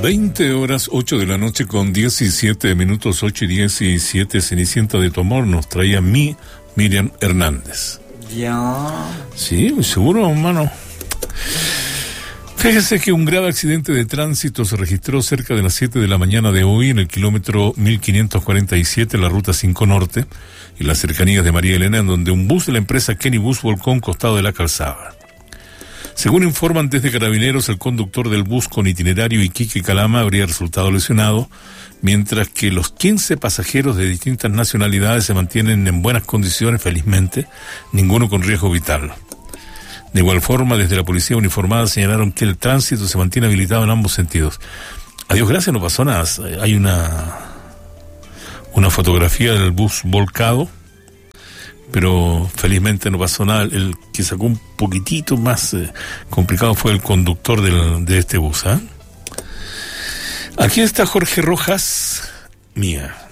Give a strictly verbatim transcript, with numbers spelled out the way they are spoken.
veinte horas, ocho de la noche con diecisiete minutos, ocho y diecisiete. Cenicienta de tu amor nos traía mi Miriam Hernández. Ya. Sí, muy seguro, hermano. Fíjese que un grave accidente de tránsito se registró cerca de las siete de la mañana de hoy en el kilómetro mil quinientos cuarenta y siete, la ruta cinco Norte, y las cercanías de María Elena, en donde un bus de la empresa Kenny Bus volcó a un costado de la calzada. Según informan desde Carabineros, el conductor del bus con itinerario Iquique Calama habría resultado lesionado, mientras que los quince pasajeros de distintas nacionalidades se mantienen en buenas condiciones, felizmente, ninguno con riesgo vital. De igual forma, desde la policía uniformada señalaron que el tránsito se mantiene habilitado en ambos sentidos. A Dios gracias no pasó nada. Hay una, una fotografía del bus volcado, pero felizmente no pasó nada. El que sacó un poquitito más eh, complicado fue el conductor del, de este bus. ¿eh? Aquí está Jorge Rojas, mía.